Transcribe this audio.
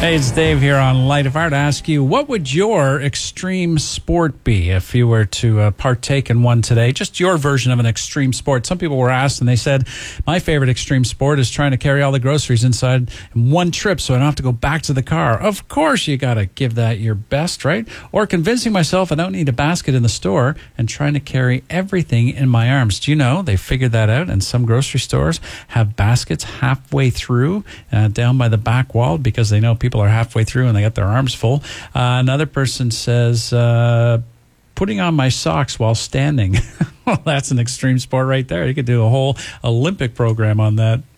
Hey, it's Dave here on Light. If I were to ask you, what would your extreme sport be if you were to partake in one today? Just your version of an extreme sport. Some people were asked and they said, my favorite extreme sport is trying to carry all the groceries inside in one trip so I don't have to go back to the car. Of course, you got to give that your best, right? Or convincing myself I don't need a basket in the store and trying to carry everything in my arms. Do you know they figured that out? And some grocery stores have baskets halfway through down by the back wall because they know people are halfway through and they got their arms full. Another person says, putting on my socks while standing. Well, that's an extreme sport right there. You could do a whole Olympic program on that.